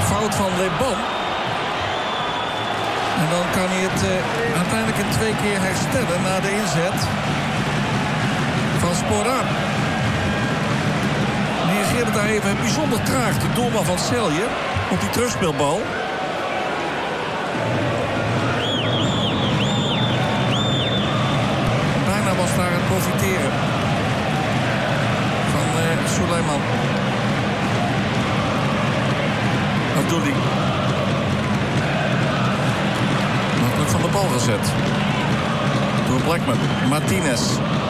fout van Leban. En dan kan hij het uiteindelijk in 2 keer herstellen na de inzet van Sporar. Reageerde daar even bijzonder traag de doelman van Celje op die terugspeelbal. Bijna was daar het profiteren van Suleiman. Abdouli. Makkelijk van de bal gezet. Door Blackman. Martinez.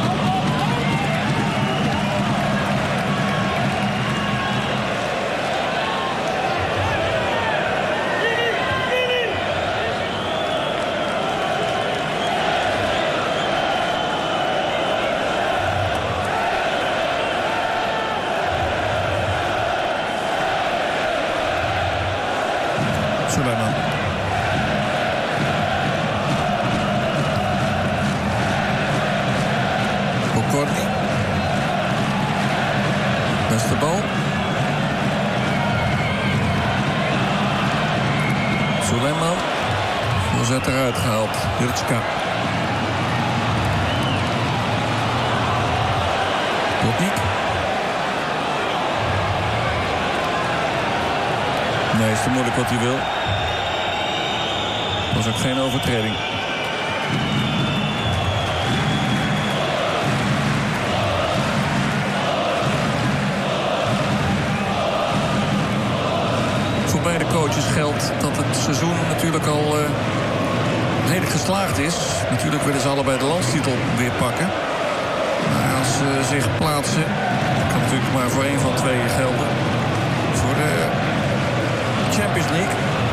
Suleiman. Bokorni. Dat is de bal. Suleiman. Voorzet eruit gehaald. Jurtska. Potnik. Nee, is te moeilijk wat hij wil. Dat was ook geen overtreding. Voor beide coaches geldt dat het seizoen natuurlijk al redelijk geslaagd is. Natuurlijk willen ze allebei de landstitel weer pakken. Maar als ze zich plaatsen, dat kan natuurlijk maar voor één van twee gelden. Voor de Champions League.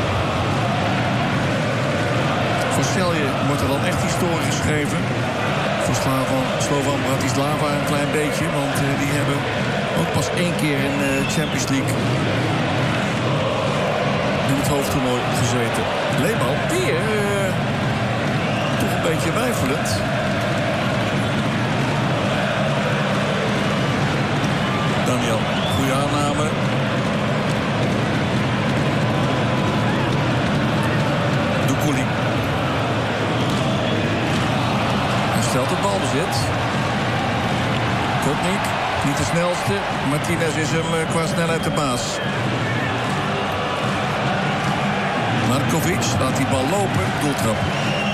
Voor Celje wordt er dan echt historie geschreven. Voor Slovan Bratislava een klein beetje. Want die hebben ook pas 1 keer in de Champions League in het hoofdtoernooi gezeten. Leeman weer toch een beetje weifelend. Daniel, goede aanname. Doukouli. Hij stelt het balbezit. Potnik, niet de snelste. Martinez is hem qua snelheid de baas. Markovic laat die bal lopen. Doeltrap.